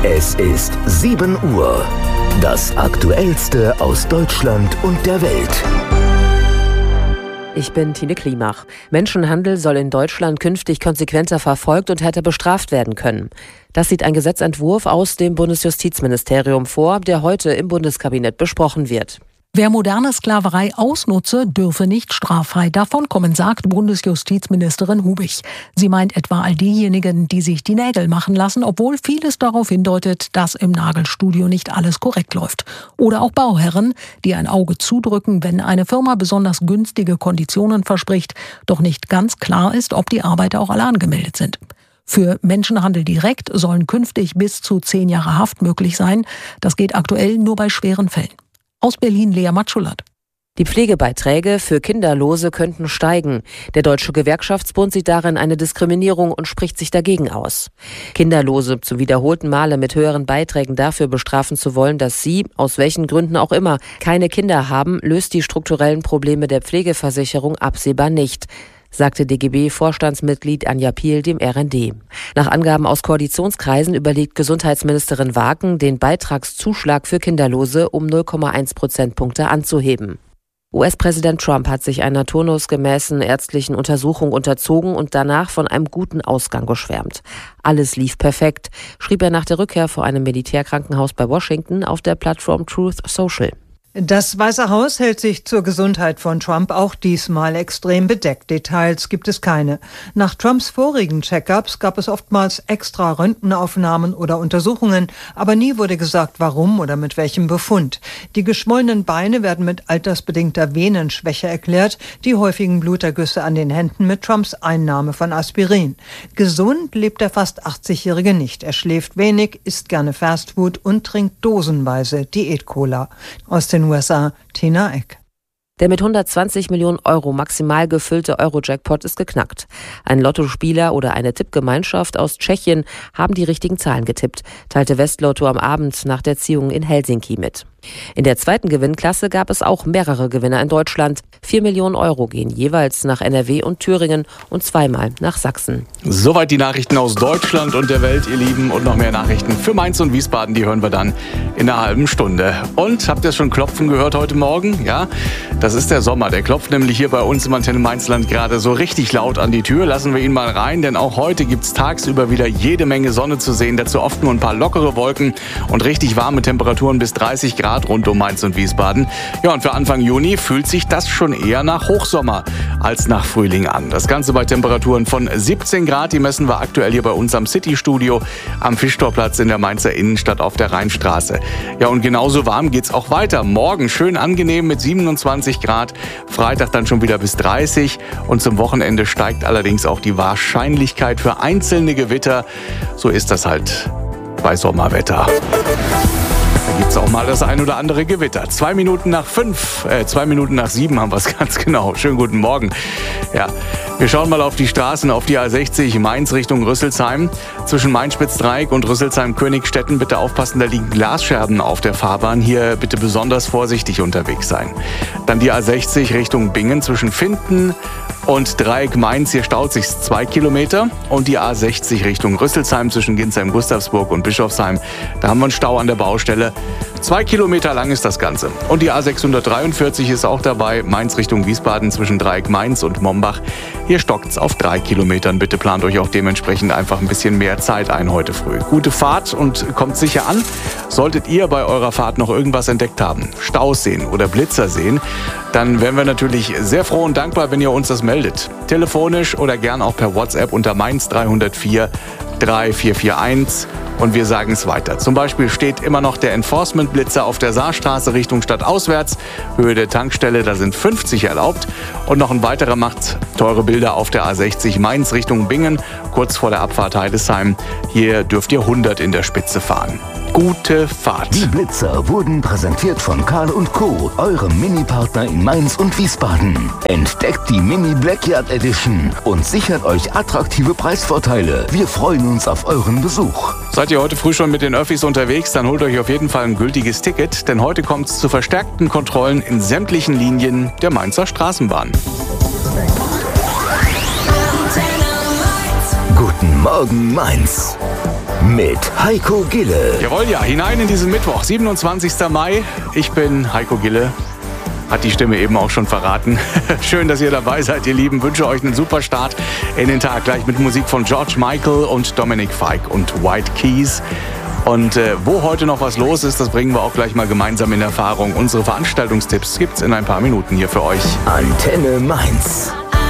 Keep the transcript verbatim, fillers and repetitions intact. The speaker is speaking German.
Es ist sieben Uhr. Das Aktuellste aus Deutschland und der Welt. Ich bin Tine Klimach. Menschenhandel soll in Deutschland künftig konsequenter verfolgt und härter bestraft werden können. Das sieht ein Gesetzentwurf aus dem Bundesjustizministerium vor, der heute im Bundeskabinett besprochen wird. Wer moderne Sklaverei ausnutze, dürfe nicht straffrei davonkommen, sagt Bundesjustizministerin Hubich. Sie meint etwa all diejenigen, die sich die Nägel machen lassen, obwohl vieles darauf hindeutet, dass im Nagelstudio nicht alles korrekt läuft. Oder auch Bauherren, die ein Auge zudrücken, wenn eine Firma besonders günstige Konditionen verspricht, doch nicht ganz klar ist, ob die Arbeiter auch alle angemeldet sind. Für Menschenhandel direkt sollen künftig bis zu zehn Jahre Haft möglich sein. Das geht aktuell nur bei schweren Fällen. Aus Berlin Lea Matschulat. Die Pflegebeiträge für Kinderlose könnten steigen. Der Deutsche Gewerkschaftsbund sieht darin eine Diskriminierung und spricht sich dagegen aus. Kinderlose zum wiederholten Male mit höheren Beiträgen dafür bestrafen zu wollen, dass sie, aus welchen Gründen auch immer, keine Kinder haben, löst die strukturellen Probleme der Pflegeversicherung absehbar nicht, sagte D G B-Vorstandsmitglied Anja Piel dem R N D. Nach Angaben aus Koalitionskreisen überlegt Gesundheitsministerin Waken, den Beitragszuschlag für Kinderlose um null Komma eins Prozentpunkte anzuheben. U S-Präsident Trump hat sich einer turnusgemäßen ärztlichen Untersuchung unterzogen und danach von einem guten Ausgang geschwärmt. Alles lief perfekt, schrieb er nach der Rückkehr vor einem Militärkrankenhaus bei Washington auf der Plattform Truth Social. Das Weiße Haus hält sich zur Gesundheit von Trump auch diesmal extrem bedeckt. Details gibt es keine. Nach Trumps vorigen Check-ups gab es oftmals extra Röntgenaufnahmen oder Untersuchungen, aber nie wurde gesagt, warum oder mit welchem Befund. Die geschwollenen Beine werden mit altersbedingter Venenschwäche erklärt, die häufigen Blutergüsse an den Händen mit Trumps Einnahme von Aspirin. Gesund lebt der fast achtzigjährige nicht. Er schläft wenig, isst gerne Fastfood und trinkt dosenweise Diät-Cola. Aus den U S A, Tina Eck. Der mit hundertzwanzig Millionen Euro maximal gefüllte Euro-Jackpot ist geknackt. Ein Lottospieler oder eine Tippgemeinschaft aus Tschechien haben die richtigen Zahlen getippt, teilte Westlotto am Abend nach der Ziehung in Helsinki mit. In der zweiten Gewinnklasse gab es auch mehrere Gewinner in Deutschland. Vier Millionen Euro gehen jeweils nach N R W und Thüringen und zweimal nach Sachsen. Soweit die Nachrichten aus Deutschland und der Welt, ihr Lieben. Und noch mehr Nachrichten für Mainz und Wiesbaden, die hören wir dann in einer halben Stunde. Und habt ihr schon Klopfen gehört heute Morgen? Ja, das ist der Sommer. Der klopft nämlich hier bei uns im Antenne Mainzland gerade so richtig laut an die Tür. Lassen wir ihn mal rein, denn auch heute gibt es tagsüber wieder jede Menge Sonne zu sehen. Dazu oft nur ein paar lockere Wolken und richtig warme Temperaturen bis dreißig Grad rund um Mainz und Wiesbaden. Ja, und für Anfang Juni fühlt sich das schon eher nach Hochsommer als nach Frühling an. Das Ganze bei Temperaturen von siebzehn Grad. Die messen wir aktuell hier bei uns am City-Studio am Fischtorplatz in der Mainzer Innenstadt auf der Rheinstraße. Ja, und genauso warm geht's auch weiter. Morgen schön angenehm mit siebenundzwanzig Grad. Freitag dann schon wieder bis dreißig. Und zum Wochenende steigt allerdings auch die Wahrscheinlichkeit für einzelne Gewitter. So ist das halt bei Sommerwetter. Da gibt es auch mal das ein oder andere Gewitter. Zwei Minuten nach fünf, äh, zwei Minuten nach sieben haben wir es ganz genau. Schönen guten Morgen. Ja, wir schauen mal auf die Straßen, auf die A sechzig Mainz Richtung Rüsselsheim. Zwischen Main-Spitz-Dreieck und Rüsselsheim-Königstetten bitte aufpassen, da liegen Glasscherben auf der Fahrbahn. Hier bitte besonders vorsichtig unterwegs sein. Dann die A sechzig Richtung Bingen zwischen Finden und Dreieck Mainz. Hier staut sich zwei Kilometer. Und die A sechzig Richtung Rüsselsheim zwischen Ginsheim-Gustavsburg und Bischofsheim. Da haben wir einen Stau an der Baustelle. Zwei Kilometer lang ist das Ganze. Und die A sechshundertdreiundvierzig ist auch dabei. Mainz Richtung Wiesbaden zwischen Dreieck Mainz und Mombach. Hier stockt's auf drei Kilometern. Bitte plant euch auch dementsprechend einfach ein bisschen mehr Zeit ein heute früh. Gute Fahrt und kommt sicher an. Solltet ihr bei eurer Fahrt noch irgendwas entdeckt haben, Staus sehen oder Blitzer sehen, dann wären wir natürlich sehr froh und dankbar, wenn ihr uns das meldet. Telefonisch oder gern auch per WhatsApp unter Mainz drei null vier drei vier vier eins. Und wir sagen es weiter. Zum Beispiel steht immer noch der Enforcement-Blitzer auf der Saarstraße Richtung stadtauswärts. Höhe der Tankstelle, da sind fünfzig erlaubt. Und noch ein weiterer macht teure Bilder auf der A sechzig Mainz Richtung Bingen, kurz vor der Abfahrt Heidesheim. Hier dürft ihr hundert in der Spitze fahren. Gute Fahrt. Die Blitzer wurden präsentiert von Karl und Co., eurem Mini-Partner in Mainz und Wiesbaden. Entdeckt die Mini Blackyard Edition und sichert euch attraktive Preisvorteile. Wir freuen uns auf euren Besuch. Seid ihr heute früh schon mit den Öffis unterwegs, dann holt euch auf jeden Fall ein gültiges Ticket, denn heute kommt es zu verstärkten Kontrollen in sämtlichen Linien der Mainzer Straßenbahn. Guten Morgen, Mainz. mit Heiko Gille. Jawohl, ja, hinein in diesen Mittwoch, siebenundzwanzigsten Mai. Ich bin Heiko Gille. Hat die Stimme eben auch schon verraten. Schön, dass ihr dabei seid, ihr Lieben. Wünsche euch einen super Start in den Tag. Gleich mit Musik von George Michael und Dominic Fike und White Keys. Und äh, wo heute noch was los ist, das bringen wir auch gleich mal gemeinsam in Erfahrung. Unsere Veranstaltungstipps gibt's in ein paar Minuten hier für euch. Antenne Mainz.